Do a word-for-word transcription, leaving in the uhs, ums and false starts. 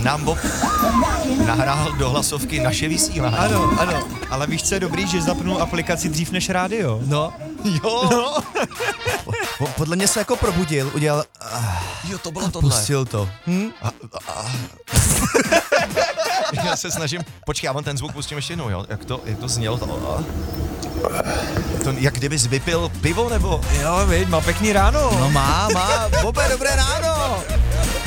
nám Bob nahrál do hlasovky naše vysílání. Ano, ano, ale víš, co je dobrý, že zapnul aplikaci dřív než rádio. No. Jo, No. Po, podle mě se jako probudil, udělal... jo, to bylo tohle. Pustil to. Hm? A, a, a. Já se snažím, počkej, já vám ten zvuk pustím ještě jednou, jo, jak to, jak to znělo, to, to jak kdybys vypil pivo, nebo? Jo, viď, má pěkný ráno. No má, má. Bobe, dobré ráno.